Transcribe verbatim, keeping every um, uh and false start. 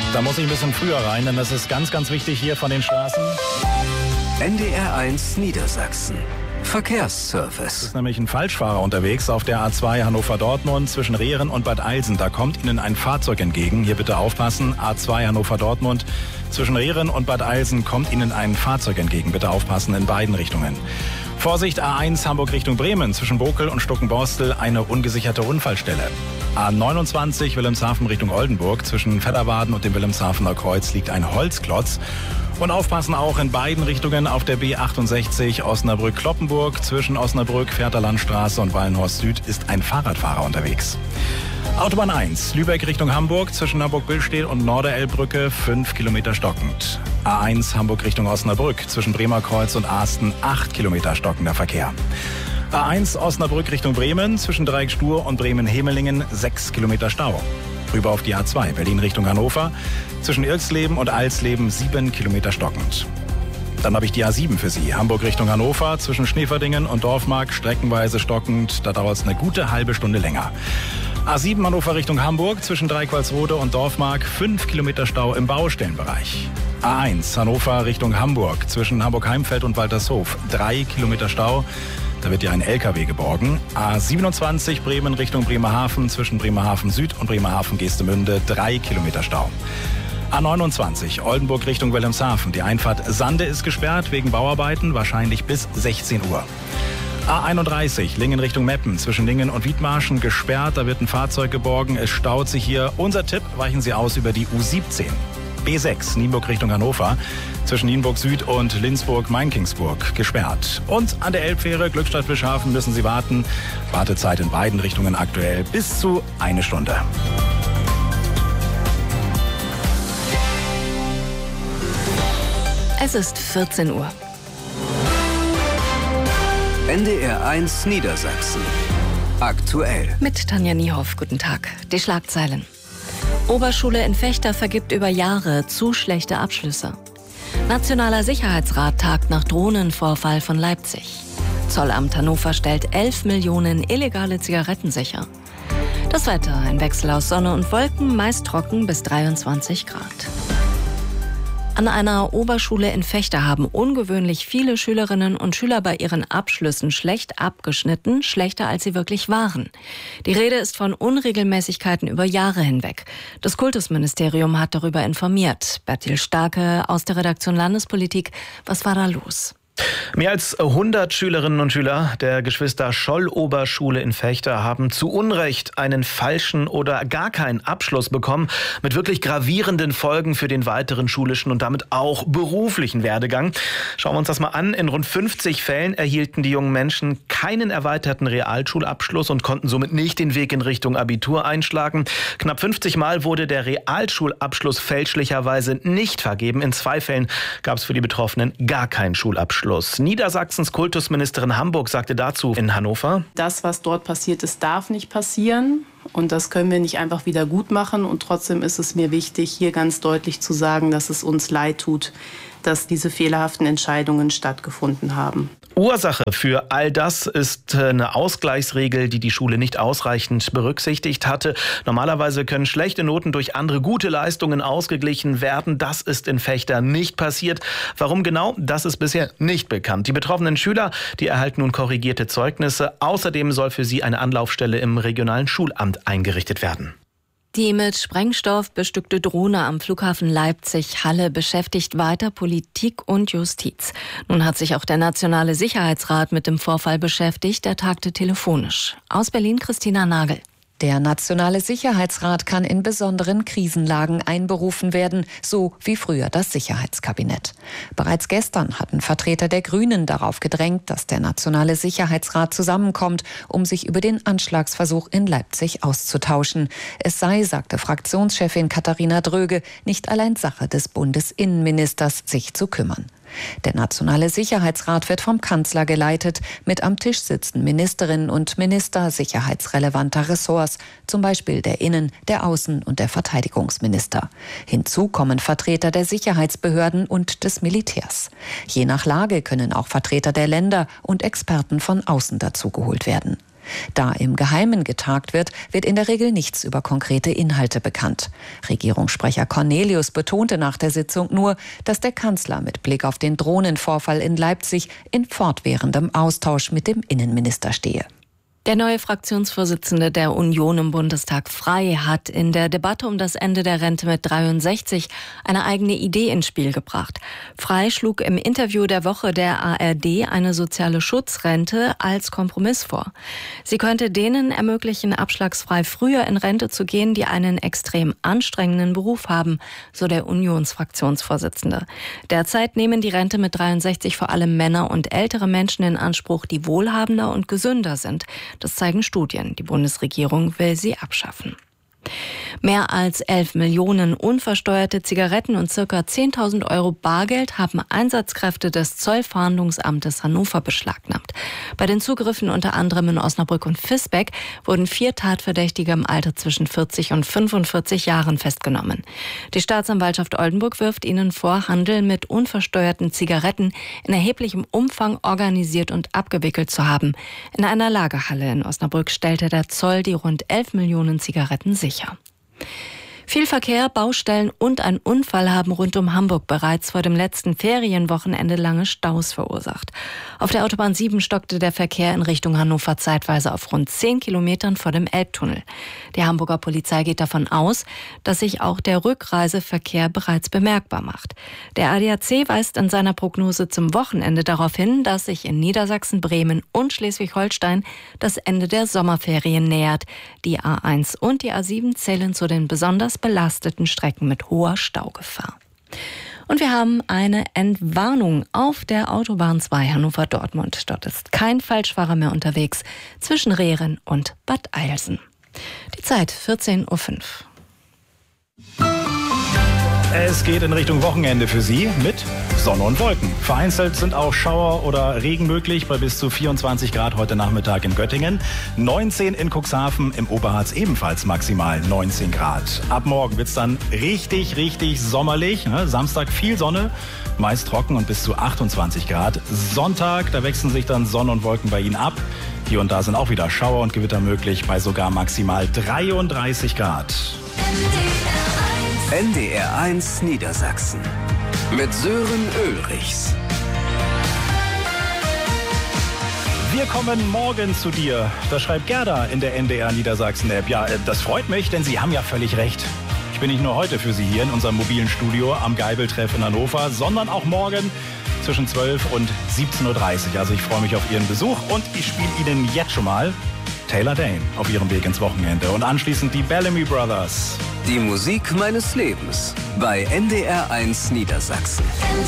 Da muss ich ein bisschen früher rein, denn das ist ganz, ganz wichtig hier von den Straßen. N D R eins Niedersachsen. Verkehrsservice. Es ist nämlich ein Falschfahrer unterwegs auf der A zwei Hannover-Dortmund zwischen Rehren und Bad Eilsen. Da kommt Ihnen ein Fahrzeug entgegen. Hier bitte aufpassen. A zwei Hannover-Dortmund zwischen Rehren und Bad Eilsen kommt Ihnen ein Fahrzeug entgegen. Bitte aufpassen in beiden Richtungen. Vorsicht, A eins Hamburg Richtung Bremen zwischen Bokel und Stuckenborstel eine ungesicherte Unfallstelle. A neunundzwanzig Wilhelmshaven Richtung Oldenburg zwischen Vedderwaden und dem Wilhelmshavener Kreuz liegt ein Holzklotz. Und aufpassen auch in beiden Richtungen auf der B achtundsechzig Osnabrück-Kloppenburg. Zwischen Osnabrück, Fährterlandstraße und Wallenhorst Süd ist ein Fahrradfahrer unterwegs. Autobahn eins, Lübeck Richtung Hamburg, zwischen Hamburg-Billstedt und Norderelbbrücke, fünf Kilometer stockend. A eins Hamburg Richtung Osnabrück, zwischen Bremerkreuz und Asten, acht Kilometer stockender Verkehr. A eins Osnabrück Richtung Bremen, zwischen Dreieckstur und Bremen-Hemelingen, sechs Kilometer Stau. Rüber auf die A zwei, Berlin Richtung Hannover, zwischen Ilksleben und Alsleben, sieben Kilometer stockend. Dann habe ich die A sieben für Sie, Hamburg Richtung Hannover, zwischen Schneeverdingen und Dorfmark, streckenweise stockend, da dauert es eine gute halbe Stunde länger. A sieben Hannover Richtung Hamburg, zwischen Dreiqualsrode und Dorfmark, fünf Kilometer Stau im Baustellenbereich. A eins Hannover Richtung Hamburg, zwischen Hamburg-Heimfeld und Waltershof, drei Kilometer Stau. Da wird ja ein L K W geborgen. A siebenundzwanzig Bremen Richtung Bremerhaven, zwischen Bremerhaven Süd und Bremerhaven Geestemünde, drei Kilometer Stau. A neunundzwanzig Oldenburg Richtung Wilhelmshaven. Die Einfahrt Sande ist gesperrt wegen Bauarbeiten, wahrscheinlich bis sechzehn Uhr. A einunddreißig Lingen Richtung Meppen, zwischen Lingen und Wiedmarschen gesperrt. Da wird ein Fahrzeug geborgen. Es staut sich hier. Unser Tipp, weichen Sie aus über die U siebzehn. B sechs Nienburg Richtung Hannover, zwischen Nienburg Süd und Lindsburg-Mainkingsburg gesperrt. Und an der Elbfähre Glückstadt-Fischhafen müssen Sie warten. Wartezeit in beiden Richtungen aktuell bis zu eine Stunde. Es ist vierzehn Uhr. N D R eins Niedersachsen. Aktuell. Mit Tanja Niehoff. Guten Tag. Die Schlagzeilen. Oberschule in Vechta vergibt über Jahre zu schlechte Abschlüsse. Nationaler Sicherheitsrat tagt nach Drohnenvorfall von Leipzig. Zollamt Hannover stellt elf Millionen illegale Zigaretten sicher. Das Wetter, ein Wechsel aus Sonne und Wolken, meist trocken bis dreiundzwanzig Grad. An einer Oberschule in Vechta haben ungewöhnlich viele Schülerinnen und Schüler bei ihren Abschlüssen schlecht abgeschnitten, schlechter als sie wirklich waren. Die Rede ist von Unregelmäßigkeiten über Jahre hinweg. Das Kultusministerium hat darüber informiert. Bertil Starke aus der Redaktion Landespolitik. Was war da los? Mehr als hundert Schülerinnen und Schüler der Geschwister-Scholl-Oberschule in Vechta haben zu Unrecht einen falschen oder gar keinen Abschluss bekommen, mit wirklich gravierenden Folgen für den weiteren schulischen und damit auch beruflichen Werdegang. Schauen wir uns das mal an. In rund fünfzig Fällen erhielten die jungen Menschen keinen erweiterten Realschulabschluss und konnten somit nicht den Weg in Richtung Abitur einschlagen. Knapp fünfzig Mal wurde der Realschulabschluss fälschlicherweise nicht vergeben. In zwei Fällen gab es für die Betroffenen gar keinen Schulabschluss. Niedersachsens Kultusministerin Hamburg sagte dazu in Hannover: Das, was dort passiert ist, darf nicht passieren. Und das können wir nicht einfach wieder gut machen. Und trotzdem ist es mir wichtig, hier ganz deutlich zu sagen, dass es uns leid tut, dass diese fehlerhaften Entscheidungen stattgefunden haben. Ursache für all das ist eine Ausgleichsregel, die die Schule nicht ausreichend berücksichtigt hatte. Normalerweise können schlechte Noten durch andere gute Leistungen ausgeglichen werden. Das ist in Vechta nicht passiert. Warum genau? Das ist bisher nicht bekannt. Die betroffenen Schüler, die erhalten nun korrigierte Zeugnisse. Außerdem soll für sie eine Anlaufstelle im regionalen Schulamt eingerichtet werden. Die mit Sprengstoff bestückte Drohne am Flughafen Leipzig-Halle beschäftigt weiter Politik und Justiz. Nun hat sich auch der Nationale Sicherheitsrat mit dem Vorfall beschäftigt. Er tagte telefonisch. Aus Berlin Christina Nagel. Der Nationale Sicherheitsrat kann in besonderen Krisenlagen einberufen werden, so wie früher das Sicherheitskabinett. Bereits gestern hatten Vertreter der Grünen darauf gedrängt, dass der Nationale Sicherheitsrat zusammenkommt, um sich über den Anschlagsversuch in Leipzig auszutauschen. Es sei, sagte Fraktionschefin Katharina Dröge, nicht allein Sache des Bundesinnenministers, sich zu kümmern. Der Nationale Sicherheitsrat wird vom Kanzler geleitet. Mit am Tisch sitzen Ministerinnen und Minister sicherheitsrelevanter Ressorts, zum Beispiel der Innen-, der Außen- und der Verteidigungsminister. Hinzu kommen Vertreter der Sicherheitsbehörden und des Militärs. Je nach Lage können auch Vertreter der Länder und Experten von außen dazugeholt werden. Da im Geheimen getagt wird, wird in der Regel nichts über konkrete Inhalte bekannt. Regierungssprecher Cornelius betonte nach der Sitzung nur, dass der Kanzler mit Blick auf den Drohnenvorfall in Leipzig in fortwährendem Austausch mit dem Innenminister stehe. Der neue Fraktionsvorsitzende der Union im Bundestag, Frey, hat in der Debatte um das Ende der Rente mit dreiundsechzig eine eigene Idee ins Spiel gebracht. Frey schlug im Interview der Woche der A R D eine soziale Schutzrente als Kompromiss vor. Sie könnte denen ermöglichen, abschlagsfrei früher in Rente zu gehen, die einen extrem anstrengenden Beruf haben, so der Unionsfraktionsvorsitzende. Derzeit nehmen die Rente mit dreiundsechzig vor allem Männer und ältere Menschen in Anspruch, die wohlhabender und gesünder sind. Das zeigen Studien. Die Bundesregierung will sie abschaffen. Mehr als elf Millionen unversteuerte Zigaretten und circa zehntausend Euro Bargeld haben Einsatzkräfte des Zollfahndungsamtes Hannover beschlagnahmt. Bei den Zugriffen unter anderem in Osnabrück und Visbeck wurden vier Tatverdächtige im Alter zwischen vierzig und fünfundvierzig Jahren festgenommen. Die Staatsanwaltschaft Oldenburg wirft ihnen vor, Handel mit unversteuerten Zigaretten in erheblichem Umfang organisiert und abgewickelt zu haben. In einer Lagerhalle in Osnabrück stellte der Zoll die rund elf Millionen Zigaretten sicher. Viel Verkehr, Baustellen und ein Unfall haben rund um Hamburg bereits vor dem letzten Ferienwochenende lange Staus verursacht. Auf der Autobahn sieben stockte der Verkehr in Richtung Hannover zeitweise auf rund zehn Kilometern vor dem Elbtunnel. Die Hamburger Polizei geht davon aus, dass sich auch der Rückreiseverkehr bereits bemerkbar macht. Der A D A C weist in seiner Prognose zum Wochenende darauf hin, dass sich in Niedersachsen, Bremen und Schleswig-Holstein das Ende der Sommerferien nähert. Die A eins und die A sieben zählen zu den besonders belasteten Strecken mit hoher Staugefahr. Und wir haben eine Entwarnung auf der Autobahn zwei Hannover-Dortmund. Dort ist kein Falschfahrer mehr unterwegs zwischen Rehren und Bad Eilsen. Die Zeit vierzehn Uhr fünf. Es geht in Richtung Wochenende für Sie mit Sonne und Wolken. Vereinzelt sind auch Schauer oder Regen möglich bei bis zu vierundzwanzig Grad heute Nachmittag in Göttingen. neunzehn in Cuxhaven, im Oberharz ebenfalls maximal neunzehn Grad. Ab morgen wird es dann richtig, richtig sommerlich. Ne? Samstag viel Sonne, meist trocken und bis zu achtundzwanzig Grad. Sonntag, da wechseln sich dann Sonne und Wolken bei Ihnen ab. Hier und da sind auch wieder Schauer und Gewitter möglich bei sogar maximal dreiunddreißig Grad. N D R eins Niedersachsen mit Sören Ulrichs. Wir kommen morgen zu dir. Das schreibt Gerda in der N D R Niedersachsen-App. Ja, das freut mich, denn Sie haben ja völlig recht. Ich bin nicht nur heute für Sie hier in unserem mobilen Studio am Geibeltreff in Hannover, sondern auch morgen zwischen zwölf und siebzehn Uhr dreißig. Also ich freue mich auf Ihren Besuch und ich spiele Ihnen jetzt schon mal Taylor Dane auf ihrem Weg ins Wochenende und anschließend die Bellamy Brothers. Die Musik meines Lebens bei N D R eins Niedersachsen.